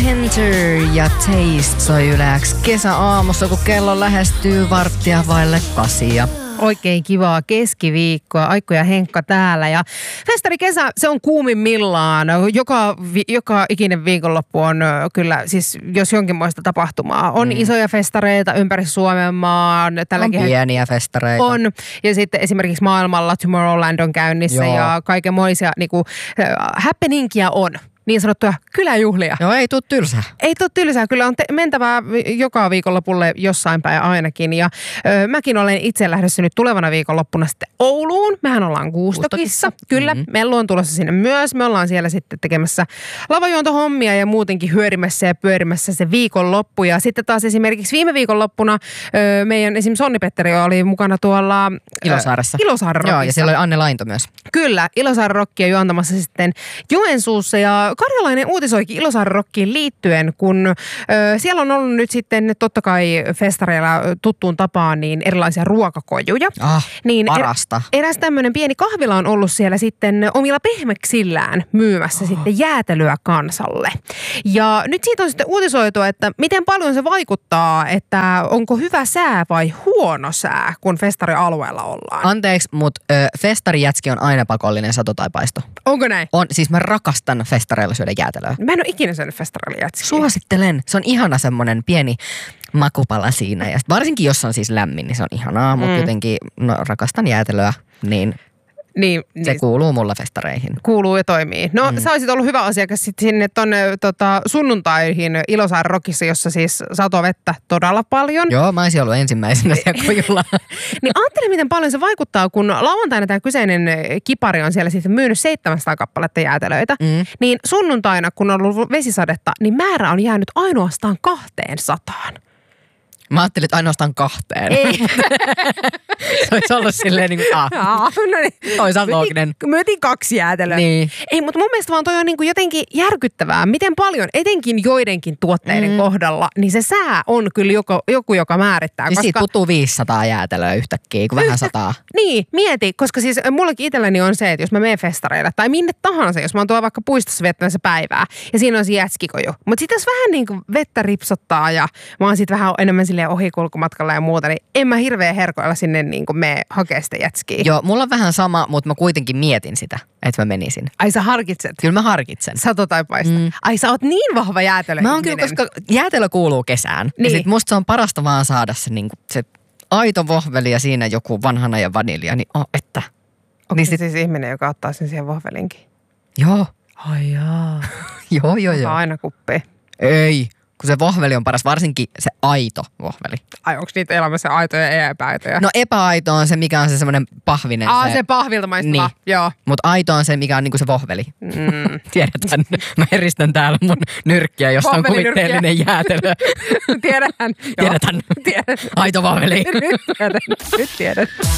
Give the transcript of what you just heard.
Carpenter ja Taste soi Yle X kesäaamussa, kun kello lähestyy 7:15. Oikein kivaa keskiviikkoa. Aikko ja Henkka täällä. Ja festarikesä, se on kuumimmillaan. Joka ikinen viikonloppu on kyllä, siis jos jonkinmoista tapahtumaa. On isoja festareita ympäri Suomenmaan. On pieniä festareita. On. Ja sitten esimerkiksi maailmalla Tomorrowland on käynnissä. Joo. Ja kaikenmoisia niinku, happeningia on. Niin sanottuja kyläjuhlia. Joo, ei tuu tylsää. Ei tuu tylsää. Kyllä on mentävää joka viikonlopulle jossain päin ainakin. Ja mäkin olen itse lähdössä nyt tulevana viikonloppuna sitten Ouluun. Mehän ollaan Kuustokissa. Kyllä, Mellu on tulossa sinne myös. Me ollaan siellä sitten tekemässä lavajuontohommia ja muutenkin hyörimässä ja pyörimässä se viikonloppu. Ja sitten taas esimerkiksi viime viikonloppuna meidän esimerkiksi Sonni-Petteri oli mukana tuolla Ilosaaressa. Ilosaaren Rockissa. Joo, ja siellä oli Anne Lainto myös. Kyllä, Ilosaaren Rockia juontamassa sitten Joensuussa ja Karjalainen uutisoikin Ilosaaren Rockiin liittyen, kun siellä on ollut nyt sitten totta kai festareilla tuttuun tapaan niin erilaisia ruokakojuja. Niin parasta. Eräs tämmöinen pieni kahvila on ollut siellä sitten omilla pehmeksillään myymässä sitten jäätelöä kansalle. Ja nyt siitä on sitten uutisoitu, että miten paljon se vaikuttaa, että onko hyvä sää vai huono sää, kun festarialueella ollaan. Anteeksi, mutta festarijätski on aina pakollinen sato tai paisto. Onko näin? On, siis mä rakastan festareilla syödä jäätelöä. Mä en ole ikinä syönyt festareilijätsiä. Suosittelen. Se on ihana semmoinen pieni makupala siinä. Ja varsinkin jos on siis lämmin, niin se on ihanaa. Mutta jotenkin rakastan jäätelöä, niin se kuuluu mulla festareihin. Kuuluu ja toimii. No sä olisit ollut hyvä asiakas sitten sinne tonne sunnuntaihin Ilosaaren Rockissa, jossa siis satoi vettä todella paljon. Joo, mä olisin ollut ensimmäisenä siellä kojulla. Niin ajattele, miten paljon se vaikuttaa, kun lauantaina tämä kyseinen kipari on siellä sitten myynyt 700 kappaletta jäätelöitä. Niin sunnuntaina, kun on ollut vesisadetta, niin määrä on jäänyt ainoastaan 200. Mä ajattelin, että ainoastaan 2. Ei. Se olisi ollut silleen niin kuin, toisaalta looginen. Myytiin 2 jäätelöä. Niin. Ei, mutta mun mielestä vaan toi on niin kuin jotenkin järkyttävää. Miten paljon, etenkin joidenkin tuotteiden kohdalla, niin se sää on kyllä joku joka määrittää. Niin koska siitä putuu 500 jäätelöä yhtäkkiä, kun vähän sataa. Niin, mieti, koska siis mullakin itselläni on se, että jos mä menen festareille tai minne tahansa, jos mä oon tuolla vaikka puistossa viettämässä päivää ja siinä on se jätskikoju. Mutta sitten jos vähän niin kuin vettä ripsottaa ja mä oon sitten vähän enemmän ohikulkumatkalla ja muuta, niin en mä hirveän herkoilla sinne niin kuin mene hakea sitä jätskiä. Joo, mulla on vähän sama, mutta mä kuitenkin mietin sitä, että mä menisin. Ai sä harkitset? Kyllä mä harkitsen. Sato tai paista. Ai sä oot niin vahva jäätelö. Mä oon kyllä, koska jäätelö kuuluu kesään. Niin. Ja sit musta se on parasta vaan saada se, niin kuin, se aito vohveli ja siinä joku vanhana ja vanilja, niin että. Onko niin se siis ihminen, joka ottaa sen siihen vohvelinkin? Joo. Ai jaa. joo. Aina kuppi. Ei. Kun se vohveli on paras, varsinkin se aito vohveli. Ai onko niitä elämässä aitoja ja epäaitoja? No epäaito on se, mikä on se semmoinen pahvinen. Se pahvilta maistava, niin. Joo. Mutta aito on se, mikä on niinku se vohveli. Tiedetään, mä eristän täällä mun nyrkkiä, jossa on kuvitteellinen jäätelö. Tiedetään. Tiedetään. Aito vohveli. Nyt tiedän.